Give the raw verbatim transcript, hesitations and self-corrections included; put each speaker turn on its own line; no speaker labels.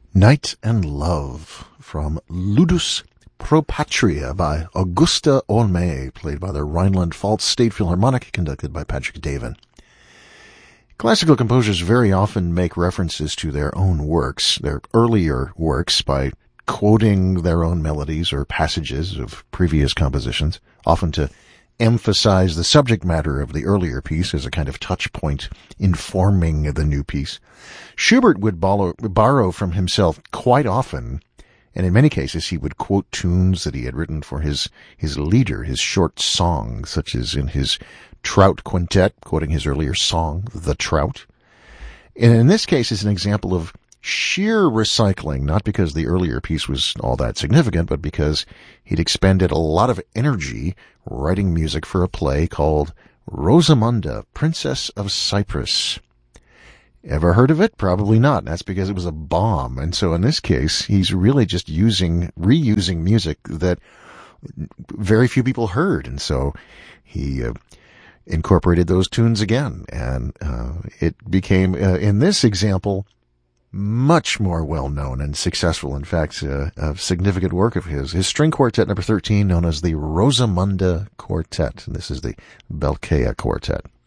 Night and Love from Ludus Pro Patria by Augusta Olmé, played by the Rhineland-Pfalz State Philharmonic, conducted by Patrick Davin. Classical composers very often make references to their own works, their earlier works, by quoting their own melodies or passages of previous compositions, often to emphasize the subject matter of the earlier piece as a kind of touch point informing the new piece. Schubert would borrow, borrow from himself quite often, and in many cases he would quote tunes that he had written for his, his lieder, his short song, such as in his Trout Quintet, quoting his earlier song, The Trout. And in this case is an example of sheer recycling, not because the earlier piece was all that significant, but because he'd expended a lot of energy writing music for a play called Rosamunda, Princess of Cyprus. Ever heard of it? Probably not. That's because it was a bomb. And so in this case, he's really just using, reusing music that very few people heard. And so he uh, incorporated those tunes again. And uh, it became, uh, in this example, much more well-known and successful. In fact, uh, a significant work of his. His string quartet number thirteen, known as the Rosamunda Quartet. And this is the Belkea Quartet.